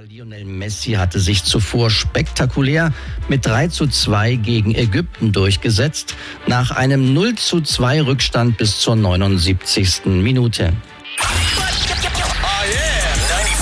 Lionel Messi hatte sich zuvor spektakulär mit 3:2 gegen Ägypten durchgesetzt, nach einem 0:2 Rückstand bis zur 79. Minute.